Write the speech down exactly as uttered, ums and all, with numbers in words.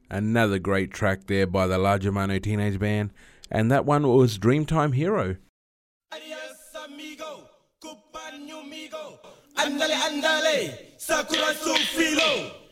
Another great track there by the Large Hermano Teenage Band, and that one was Dreamtime Hero. Adios, amigo, compañero amigo. Andale, andale, Sakura su filo.